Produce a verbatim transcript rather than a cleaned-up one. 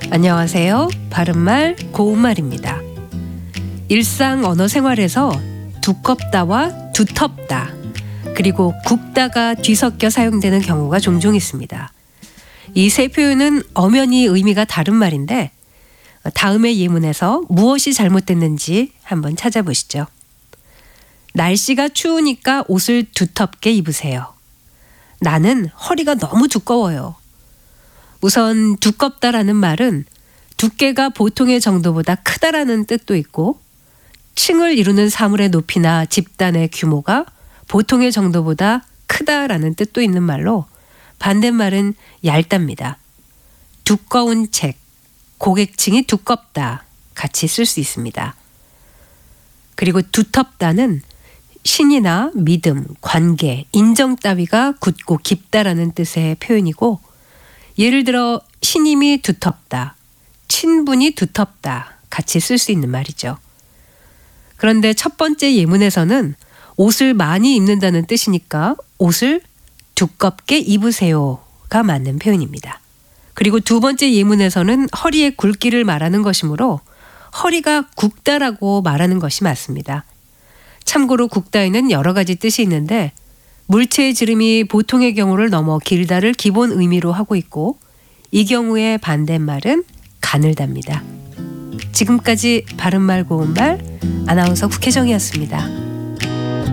안녕하세요. 바른말 고운말입니다. 일상 언어 생활에서 두껍다와 두텁다, 그리고 굽다가 뒤섞여 사용되는 경우가 종종 있습니다. 이 세 표현은 엄연히 의미가 다른 말인데 다음의 예문에서 무엇이 잘못됐는지 한번 찾아보시죠. 날씨가 추우니까 옷을 두텁게 입으세요. 나는 허리가 너무 두꺼워요. 우선 두껍다라는 말은 두께가 보통의 정도보다 크다라는 뜻도 있고, 층을 이루는 사물의 높이나 집단의 규모가 보통의 정도보다 크다라는 뜻도 있는 말로, 반대말은 얇답니다. 두꺼운 책, 고객층이 두껍다 같이 쓸 수 있습니다. 그리고 두텁다는 신이나 믿음, 관계, 인정 따위가 굳고 깊다라는 뜻의 표현이고, 예를 들어 신임이 두텁다, 친분이 두텁다 같이 쓸 수 있는 말이죠. 그런데 첫 번째 예문에서는 옷을 많이 입는다는 뜻이니까 옷을 두껍게 입으세요가 맞는 표현입니다. 그리고 두 번째 예문에서는 허리의 굵기를 말하는 것이므로 허리가 굵다라고 말하는 것이 맞습니다. 참고로 굵다에는 여러 가지 뜻이 있는데, 물체의 지름이 보통의 경우를 넘어 길다를 기본 의미로 하고 있고, 이 경우의 반대말은 가늘답니다. 지금까지 바른말 고운말 아나운서 국혜정이었습니다.